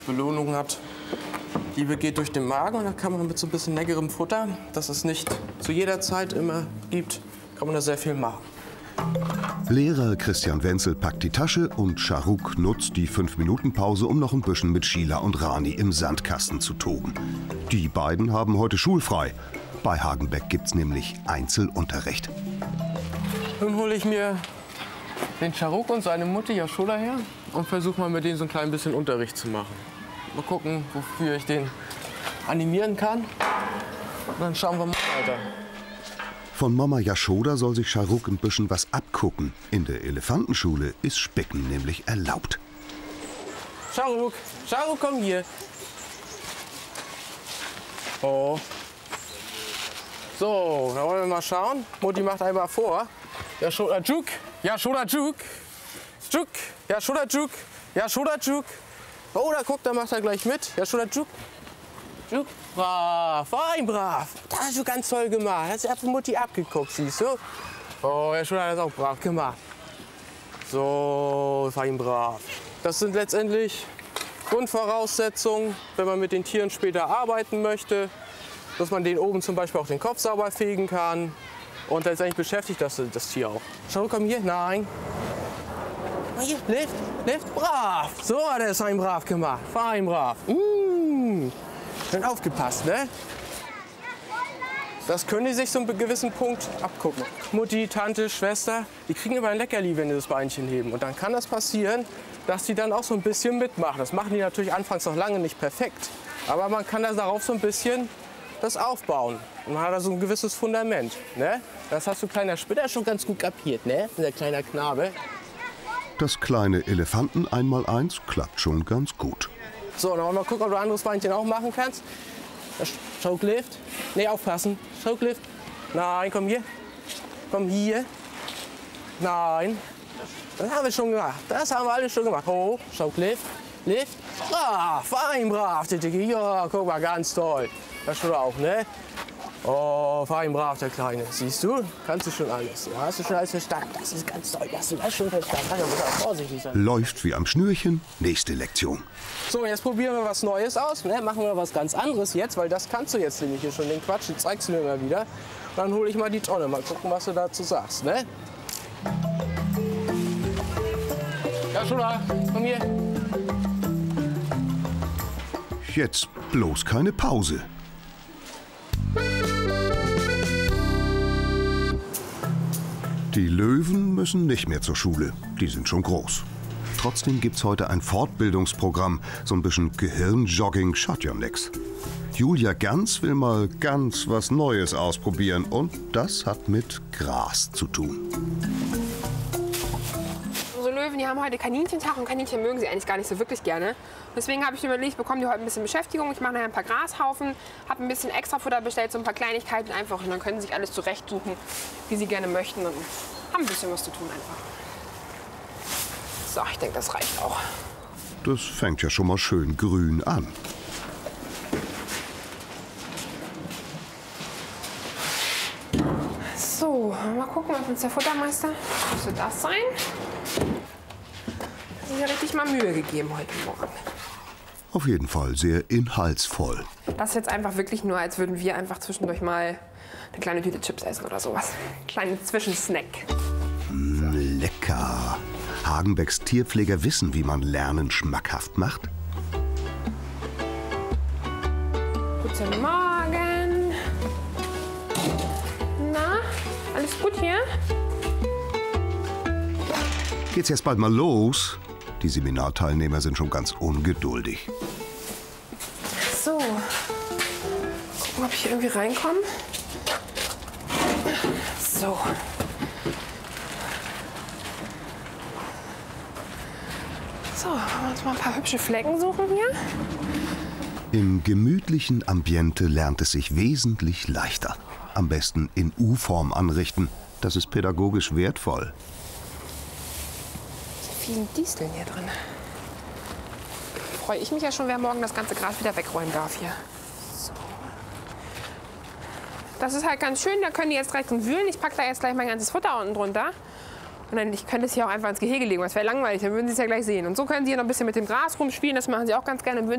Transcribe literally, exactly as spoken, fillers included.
Belohnung hat. Liebe geht durch den Magen und dann kann man mit so ein bisschen leckerem Futter, das es nicht zu jeder Zeit immer gibt, kann man da sehr viel machen. Lehrer Christian Wenzel packt die Tasche und Shahrukh nutzt die fünf Minuten Pause, um noch ein bisschen mit Sheila und Rani im Sandkasten zu toben. Die beiden haben heute schulfrei. Bei Hagenbeck gibt's nämlich Einzelunterricht. Nun hole ich mir den Shahrukh und seine Mutti Yashoda her und versuche mal mit denen so ein klein bisschen Unterricht zu machen. Mal gucken, wofür ich den animieren kann. Und dann schauen wir mal weiter. Von Mama Yashoda soll sich Shahrukh ein bisschen was abgucken. In der Elefantenschule ist Spicken nämlich erlaubt. Shahrukh, Shahrukh, komm hier. Oh. So, dann wollen wir mal schauen. Mutti macht einmal vor. Yashoda Juk, Yashoda Juk, Juk, Yashoda Juk, Yashoda Juk. Oh, da guckt, da macht er gleich mit. Yashoda Juk, Juk. Brav, fein, brav. Das hast du ganz toll gemacht. Das hat Mutti abgeguckt, siehst du? Oh, Yashoda hat das auch brav gemacht. So, fein, brav. Das sind letztendlich Grundvoraussetzungen, wenn man mit den Tieren später arbeiten möchte. Dass man den oben zum Beispiel auch den Kopf sauber fegen kann. Und letztendlich beschäftigt das das Tier auch. Schau, komm hier. Nein. Hier, Lift, Lift, brav. So hat er es fein brav gemacht. Fein brav. Mmh. Schön aufgepasst, ne? Das können die sich so einen gewissen Punkt abgucken. Mutti, Tante, Schwester, die kriegen immer ein Leckerli, wenn die das Beinchen heben. Und dann kann das passieren, dass die dann auch so ein bisschen mitmachen. Das machen die natürlich anfangs noch lange nicht perfekt. Aber man kann da darauf so ein bisschen das aufbauen. Und man hat da so ein gewisses Fundament. Ne? Das hast du, kleiner Spitter, schon ganz gut kapiert, ne? Der kleine Knabe. Das kleine Elefanten einmal eins klappt schon ganz gut. So, dann wollen wir mal gucken, ob du ein anderes Beinchen auch machen kannst. Schauglift. Nee, aufpassen. Schauglift. Nein, komm hier. Komm hier. Nein. Das haben wir schon gemacht. Das haben wir alles schon gemacht. Hoch. Schauglift. Lift. Ah, fein, brav, der Dicke. Ja, guck mal, ganz toll. Das schon auch, ne? Oh, fein, brav, der Kleine. Siehst du? Kannst du schon alles. Ja, hast du schon alles verstanden? Das ist ganz toll. Hast du das schon verstanden? Da muss auch vorsichtig sein. Läuft wie am Schnürchen. Nächste Lektion. So, jetzt probieren wir was Neues aus. Ne? Machen wir was ganz anderes jetzt, weil das kannst du jetzt nämlich hier schon. Den Quatsch, den zeigst du mir immer wieder. Dann hole ich mal die Tonne. Mal gucken, was du dazu sagst, ne? Ja, schon da. Komm hier. Jetzt bloß keine Pause. Die Löwen müssen nicht mehr zur Schule. Die sind schon groß. Trotzdem gibt's heute ein Fortbildungsprogramm. So ein bisschen Gehirnjogging schadet ja nix. Julia Ganz will mal ganz was Neues ausprobieren. Und das hat mit Gras zu tun. Unsere Löwen, die haben heute Kaninchentag und Kaninchen mögen sie eigentlich gar nicht so wirklich gerne. Deswegen habe ich mir überlegt, bekommen die heute ein bisschen Beschäftigung. Ich mache nachher ein paar Grashaufen, habe ein bisschen Extrafutter bestellt, so ein paar Kleinigkeiten einfach. Und dann können sie sich alles zurechtsuchen, wie sie gerne möchten. Und haben ein bisschen was zu tun einfach. So, ich denke, das reicht auch. Das fängt ja schon mal schön grün an. So, mal gucken, was uns der Futtermeister... Müsste das sein? Hat sich ja richtig mal Mühe gegeben heute Morgen. Auf jeden Fall sehr inhaltsvoll. Das ist jetzt einfach wirklich nur, als würden wir einfach zwischendurch mal eine kleine Tüte Chips essen oder sowas. Ein kleiner Zwischensnack. Mm, lecker. Hagenbecks Tierpfleger wissen, wie man Lernen schmackhaft macht. Guten Morgen. Na, alles gut hier? Geht's jetzt bald mal los? Die Seminarteilnehmer sind schon ganz ungeduldig. So. Gucken, ob ich hier irgendwie reinkomme. So. So, wollen wir uns mal ein paar hübsche Flecken suchen hier? Im gemütlichen Ambiente lernt es sich wesentlich leichter. Am besten in U-Form anrichten. Das ist pädagogisch wertvoll. Vielen Disteln hier drin. Freue ich mich ja schon, wer morgen das ganze Gras wieder wegräumen darf hier. So. Das ist halt ganz schön, da können die jetzt direkt drin wühlen. Ich packe da jetzt gleich mein ganzes Futter unten drunter. Und dann, ich könnte es hier auch einfach ins Gehege legen, das wäre langweilig, dann würden sie es ja gleich sehen. Und so können sie hier noch ein bisschen mit dem Gras rumspielen, das machen sie auch ganz gerne.